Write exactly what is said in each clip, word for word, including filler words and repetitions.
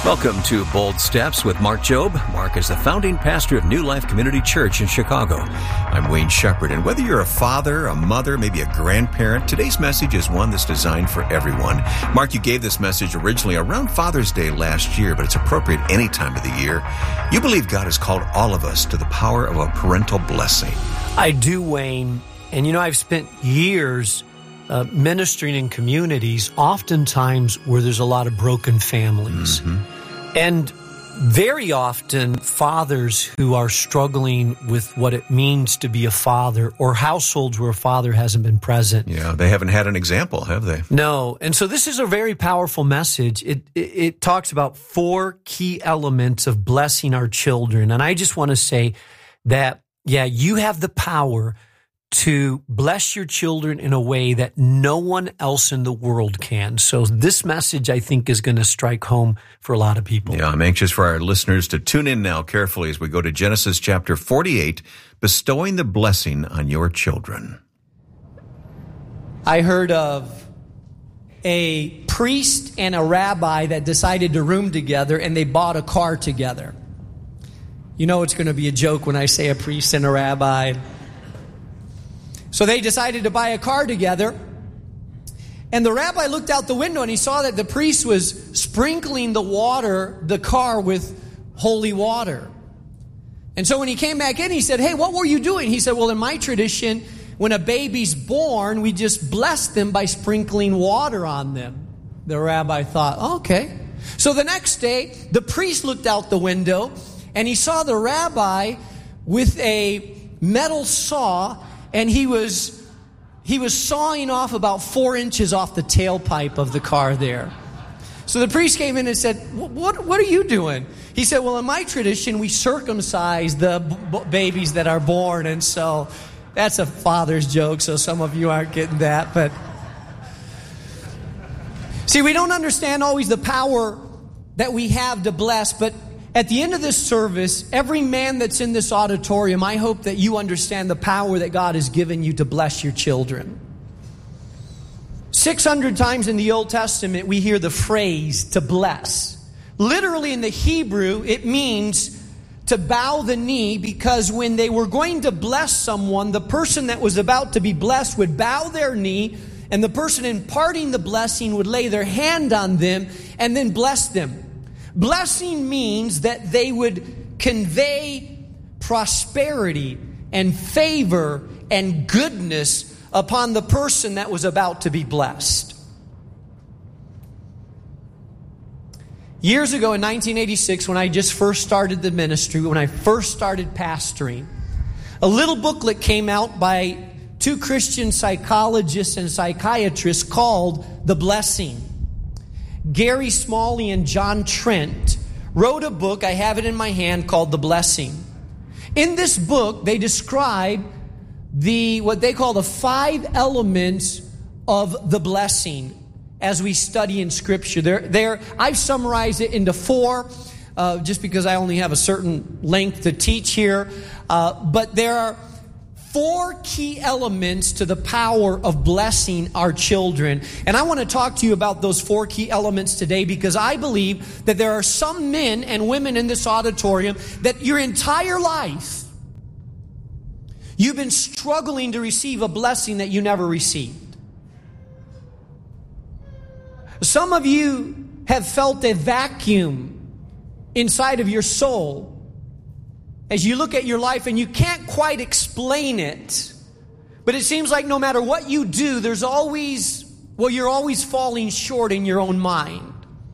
Welcome to Bold Steps with Mark Jobe. Mark is the founding pastor of New Life Community Church in Chicago. I'm Wayne Shepherd, and whether you're a father, a mother, maybe a grandparent, today's message is one that's designed for everyone. Mark, you gave this message originally around Father's Day last year, but it's appropriate any time of the year. You believe God has called all of us to the power of a parental blessing. I do, Wayne. And you know, I've spent years uh, ministering in communities, oftentimes where there's a lot of broken families. Mm-hmm. And very often, fathers who are struggling with what it means to be a father, or households where a father hasn't been present. Yeah, they haven't had an example, have they? No. And so this is a very powerful message. It, it, it talks about four key elements of blessing our children. And I just want to say that, yeah, you have the power to bless your children in a way that no one else in the world can. So this message, I think, is going to strike home for a lot of people. Yeah, I'm anxious for our listeners to tune in now carefully as we go to Genesis chapter forty-eight, bestowing the blessing on your children. I heard of a priest and a rabbi that decided to room together, and they bought a car together. You know it's going to be a joke when I say a priest and a rabbi. So they decided to buy a car together, and the rabbi looked out the window and he saw that the priest was sprinkling the water, the car, with holy water. And so when he came back in, he said, "Hey, what were you doing?" He said, "Well, in my tradition, when a baby's born, we just bless them by sprinkling water on them." The rabbi thought, okay. So the next day, the priest looked out the window and he saw the rabbi with a metal saw, and he was he was sawing off about four inches off the tailpipe of the car there. So the priest came in and said, what, what are you doing? He said, "Well, in my tradition, we circumcise the b- babies that are born." And so that's a father's joke, so some of you aren't getting that. But see, we don't understand always the power that we have to bless, but at the end of this service, every man that's in this auditorium, I hope that you understand the power that God has given you to bless your children. six hundred times in the Old Testament, we hear the phrase to bless. Literally in the Hebrew, it means to bow the knee, because when they were going to bless someone, the person that was about to be blessed would bow their knee, and the person imparting the blessing would lay their hand on them and then bless them. Blessing means that they would convey prosperity and favor and goodness upon the person that was about to be blessed. Years ago in nineteen eighty-six, when I just first started the ministry, when I first started pastoring, a little booklet came out by two Christian psychologists and psychiatrists called The Blessing. Gary Smalley and John Trent wrote a book, I have it in my hand, called The Blessing. In this book, they describe the what they call the five elements of the blessing as we study in Scripture. They're, they're, I've summarized it into four, uh, just because I only have a certain length to teach here. Uh, but there are four key elements to the power of blessing our children. And I want to talk to you about those four key elements today, because I believe that there are some men and women in this auditorium that your entire life you've been struggling to receive a blessing that you never received. Some of you have felt a vacuum inside of your soul as you look at your life and you can't quite explain it. But it seems like no matter what you do, there's always, well, you're always falling short in your own mind.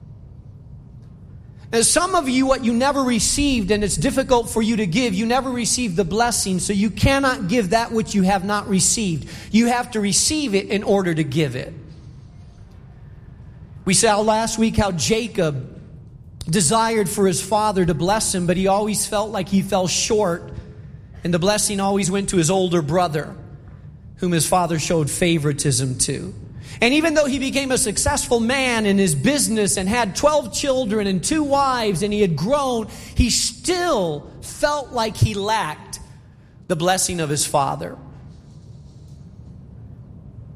And some of you, what you never received, and it's difficult for you to give, you never received the blessing, so you cannot give that which you have not received. You have to receive it in order to give it. We saw last week how Jacob desired for his father to bless him, but he always felt like he fell short, and the blessing always went to his older brother, whom his father showed favoritism to. And even though he became a successful man in his business and had twelve children and two wives, and he had grown, he still felt like he lacked the blessing of his father.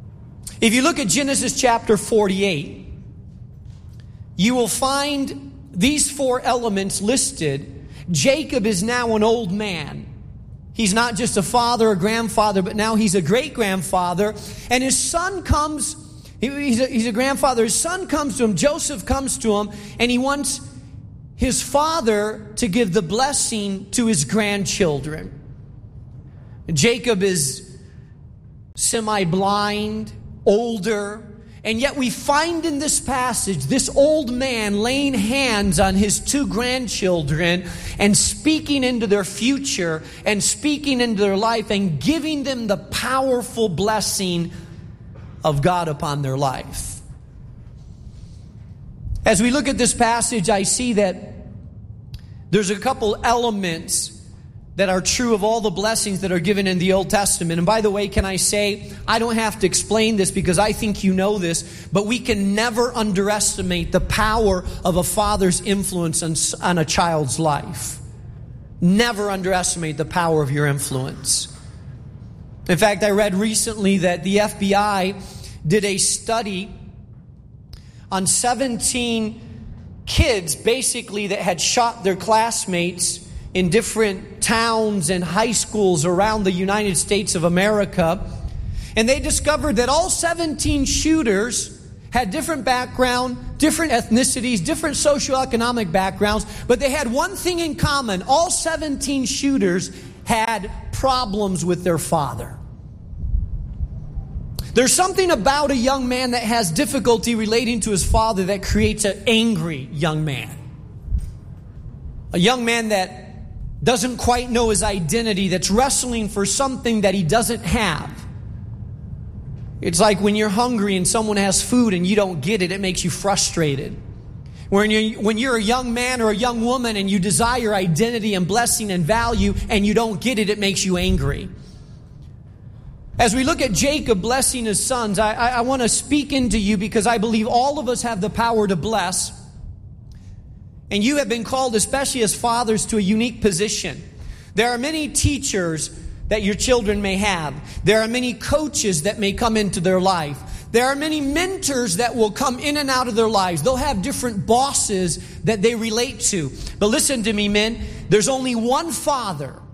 If you look at Genesis chapter forty-eight, you will find these four elements listed, Jacob is now an old man. He's not just a father or grandfather, but now he's a great-grandfather. And his son comes, he's a, he's a grandfather. His son comes to him, Joseph comes to him, and he wants his father to give the blessing to his grandchildren. Jacob is semi-blind, older, and yet we find in this passage this old man laying hands on his two grandchildren and speaking into their future and speaking into their life and giving them the powerful blessing of God upon their life. As we look at this passage, I see that there's a couple elements that are true of all the blessings that are given in the Old Testament. And by the way, can I say, I don't have to explain this because I think you know this, but we can never underestimate the power of a father's influence on, on a child's life. Never underestimate the power of your influence. In fact, I read recently that the F B I did a study on seventeen kids, basically, that had shot their classmates in different towns and high schools around the United States of America. And they discovered that all seventeen shooters had different background, different ethnicities, different socioeconomic backgrounds, but they had one thing in common. All seventeen shooters had problems with their father. There's something about a young man that has difficulty relating to his father that creates an angry young man. A young man that doesn't quite know his identity, that's wrestling for something that he doesn't have. It's like when you're hungry and someone has food and you don't get it, it makes you frustrated. When you're, when you're a young man or a young woman and you desire identity and blessing and value and you don't get it, it makes you angry. As we look at Jacob blessing his sons, I, I, I want to speak into you because I believe all of us have the power to bless. And you have been called, especially as fathers, to a unique position. There are many teachers that your children may have. There are many coaches that may come into their life. There are many mentors that will come in and out of their lives. They'll have different bosses that they relate to. But listen to me, men. There's only one father